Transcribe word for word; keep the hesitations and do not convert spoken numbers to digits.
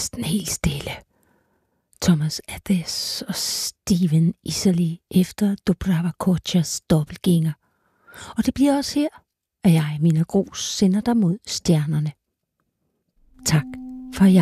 næsten helt stille. Thomas Adès og Steven Isserly efter Dobrava Kochas dobbeltgænger. Og det bliver også her, at jeg, Mina Grus, sender dig mod stjernerne. Tak for jer.